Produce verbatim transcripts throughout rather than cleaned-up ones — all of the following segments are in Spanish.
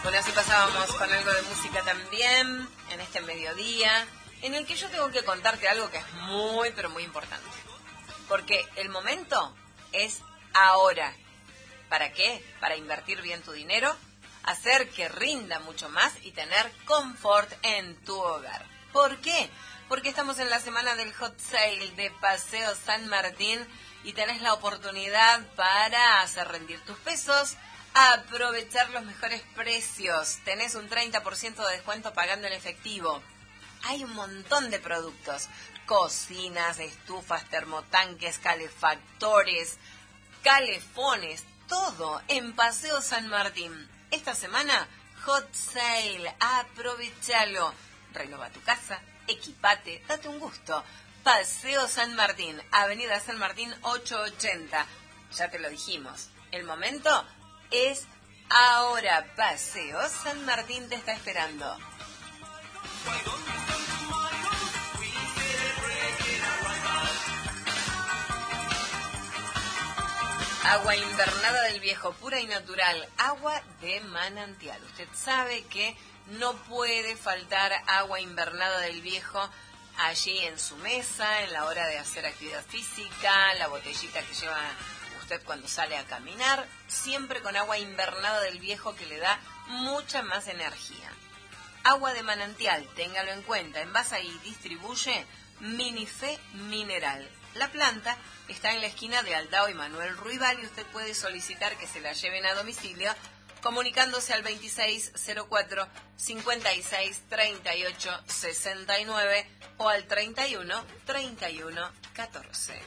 Bueno, así pasábamos con algo de música también en este mediodía, en el que yo tengo que contarte algo que es muy, pero muy importante. Porque el momento es ahora. ¿Para qué? Para invertir bien tu dinero, hacer que rinda mucho más y tener confort en tu hogar. ¿Por qué? Porque estamos en la semana del hot sale de Paseo San Martín y tenés la oportunidad para hacer rendir tus pesos, aprovechar los mejores precios. Tenés un treinta por ciento de descuento pagando en efectivo. Hay un montón de productos. Cocinas, estufas, termotanques, calefactores, calefones, todo en Paseo San Martín. Esta semana, hot sale, aprovechalo. Renova tu casa, equipate, date un gusto. Paseo San Martín, Avenida San Martín ochocientos ochenta. Ya te lo dijimos, el momento es ahora. Paseo San Martín te está esperando. Agua invernada del Viejo, pura y natural, agua de manantial. Usted sabe que no puede faltar agua invernada del Viejo allí en su mesa, en la hora de hacer actividad física, la botellita que lleva usted cuando sale a caminar, siempre con agua invernada del Viejo que le da mucha más energía. Agua de manantial, téngalo en cuenta, envasa y distribuye Minife Mineral. La planta está en la esquina de Aldao y Manuel Ruibal y usted puede solicitar que se la lleven a domicilio comunicándose al veintiséis cero cuatro, cincuenta y seis, treinta y ocho, sesenta y nueve o al treinta y uno, treinta y uno, catorce.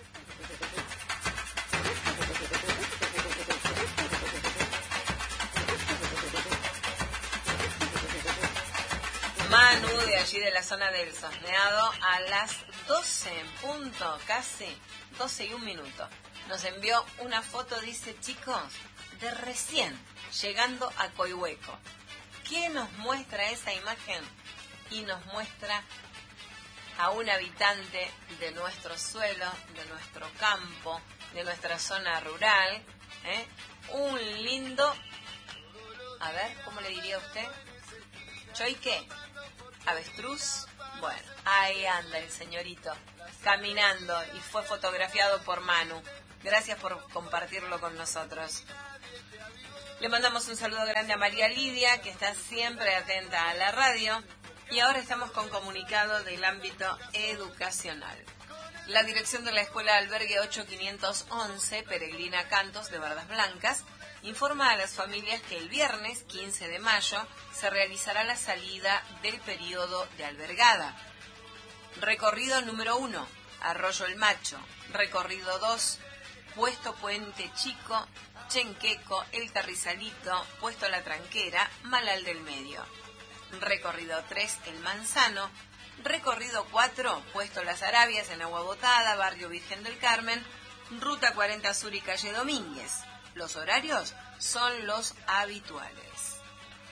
Manu, de allí de la zona del Sosneado, a las doce en punto, casi doce y un minuto, nos envió una foto, dice, chicos, de recién llegando a Coihueco. ¿Qué nos muestra esa imagen? Y nos muestra a un habitante de nuestro suelo, de nuestro campo, de nuestra zona rural, ¿eh? Un lindo, a ver, ¿cómo le diría usted? ¿Choy qué? ¿Avestruz? Bueno, ahí anda el señorito, caminando, y fue fotografiado por Manu. Gracias por compartirlo con nosotros. Le mandamos un saludo grande a María Lidia, que está siempre atenta a la radio. Y ahora estamos con comunicado del ámbito educacional. La dirección de la Escuela Albergue ocho mil quinientos once, Peregrina Cantos, de Bardas Blancas, informa a las familias que el viernes quince de mayo se realizará la salida del periodo de albergada. Recorrido número uno, Arroyo el Macho. Recorrido dos, Puesto Puente Chico, Chenqueco, El Carrizalito, Puesto La Tranquera, Malal del Medio. Recorrido tres, El Manzano. Recorrido cuatro, Puesto Las Arabias en Agua Botada, Barrio Virgen del Carmen, Ruta cuarenta Sur y Calle Domínguez. Los horarios son los habituales.